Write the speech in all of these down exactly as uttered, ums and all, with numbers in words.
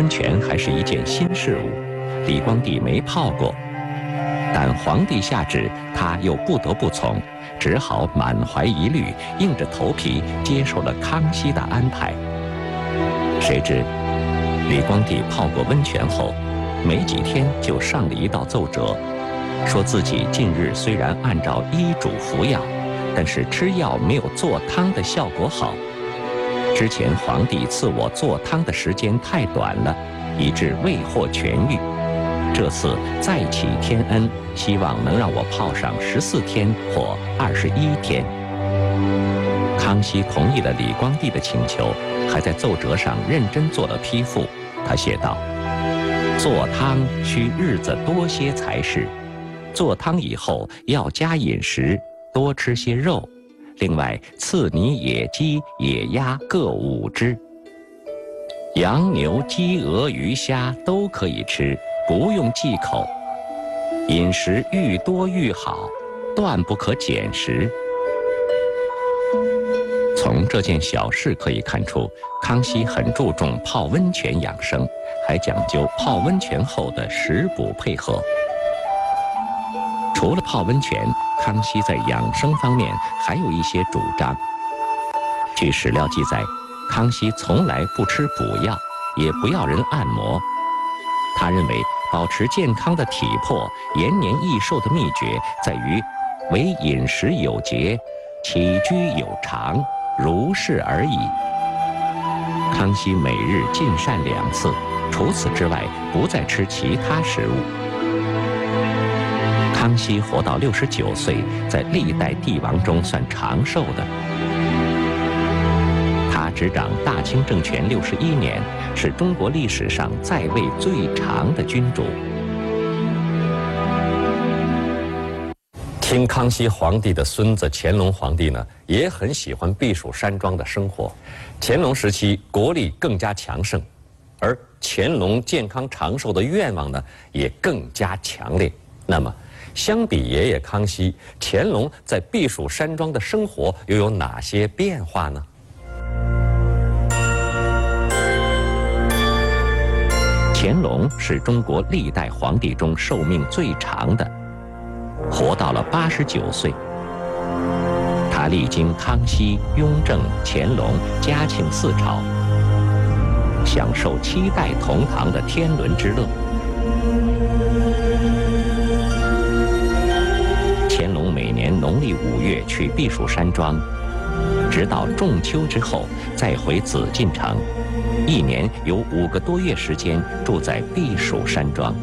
温泉还是一件新事物，李光地没泡过。但皇帝下旨，他又不得不从，只好满怀疑虑，硬着头皮接受了康熙的安排。谁知，李光地泡过温泉后，没几天就上了一道奏折，说自己近日虽然按照医嘱服药，但是吃药没有做汤的效果好。之前皇帝赐我做汤的时间太短了，以致未获痊愈。这次再启天恩，希望能让我泡上十四天或二十一天。康熙同意了李光地的请求，还在奏折上认真做了批复。他写道：做汤需日子多些才是，做汤以后要加饮食，多吃些肉，另外赐你野鸡、野鸭各五只，羊牛、鸡、鹅、鱼、虾都可以吃，不用忌口。饮食愈多愈好，断不可减食。从这件小事可以看出，康熙很注重泡温泉养生，还讲究泡温泉后的食补配合。除了泡温泉，康熙在养生方面还有一些主张。据史料记载，康熙从来不吃补药，也不要人按摩。他认为保持健康的体魄、延年益寿的秘诀在于唯饮食有节，起居有常，如是而已。康熙每日进膳两次，除此之外不再吃其他食物。康熙活到六十九岁，在历代帝王中算长寿的。他执掌大清政权六十一年，是中国历史上在位最长的君主。 听康熙皇帝的孙子乾隆皇帝呢，也很喜欢避暑山庄的生活。乾隆时期国力更加强盛，而乾隆健康长寿的愿望呢，也更加强烈。那么，相比爷爷康熙，乾隆在避暑山庄的生活又有哪些变化呢？ 乾隆是中国历代皇帝中寿命最长的，活到了八十九岁。他历经康熙、雍正、乾隆、嘉庆四朝，享受七代同堂的天伦之乐。乾隆每年农历五月去避暑山庄，直到仲秋之后再回紫禁城，一年有五个多月时间住在避暑山庄。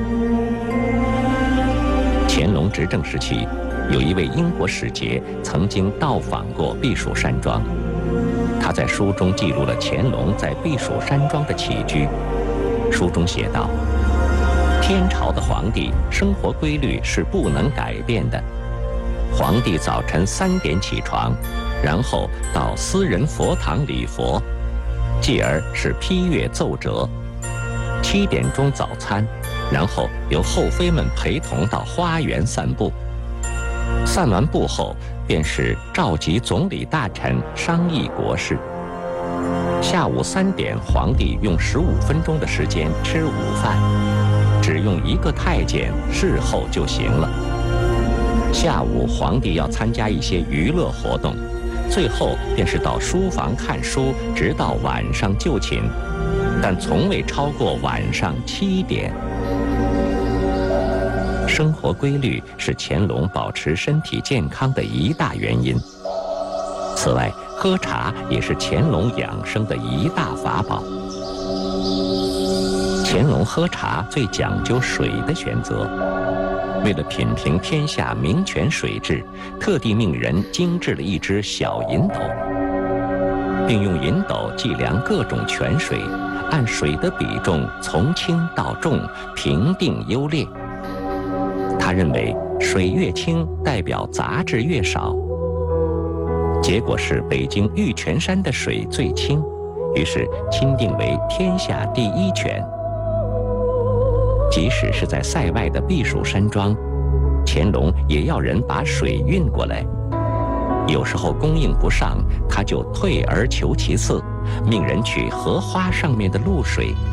乾隆执政时期，有一位英国使节曾经到访过避暑山庄，他在书中记录了乾隆在避暑山庄的起居。书中写道：天朝的皇帝生活规律是不能改变的。皇帝早晨三点起床，然后到私人佛堂礼佛，继而是批阅奏折，七点钟早餐，然后由后妃们陪同到花园散步。散完步后，便是召集总理大臣商议国事。下午三点，皇帝用十五分钟的时间吃午饭，只用一个太监侍候就行了。下午皇帝要参加一些娱乐活动，最后便是到书房看书，直到晚上就寝，但从未超过晚上七点。生活规律是乾隆保持身体健康的一大原因。此外，喝茶也是乾隆养生的一大法宝。乾隆喝茶最讲究水的选择，为了品评天下名泉水质，特地命人精制了一只小银斗，并用银斗计量各种泉水，按水的比重从轻到重，评定优劣。他认为水越清，代表杂质越少。结果是北京玉泉山的水最清，于是钦定为天下第一泉。即使是在塞外的避暑山庄，乾隆也要人把水运过来。有时候供应不上，他就退而求其次，命人取荷花上面的露水，